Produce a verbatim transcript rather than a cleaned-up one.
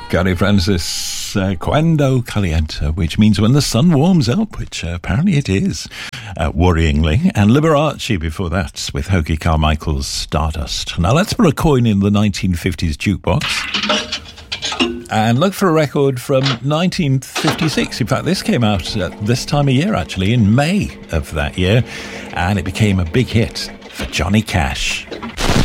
Gary Francis, uh, Cuando Caliente, which means when the sun warms up, which uh, apparently it is, uh, worryingly. And Liberace before that with Hoagy Carmichael's Stardust. Now let's put a coin in the nineteen fifties jukebox and look for a record from nineteen fifty-six. In fact, this came out at this time of year, actually, in May of that year, and it became a big hit for Johnny Cash.